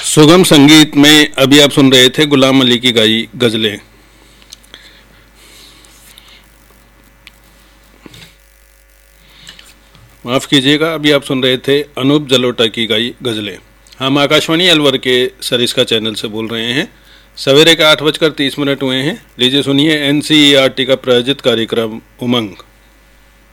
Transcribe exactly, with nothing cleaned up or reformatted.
सुगम संगीत में अभी आप सुन रहे थे गुलाम अली की गाई गजलें। माफ कीजिएगा, अभी आप सुन रहे थे अनूप जलोटा की गाई गजलें। हम आकाशवाणी अलवर के सरिस्का चैनल से बोल रहे हैं। सवेरे के आठ बजकर तीस मिनट हुए हैं। लीजिए सुनिए N C E R T का प्रायोजित कार्यक्रम उमंग।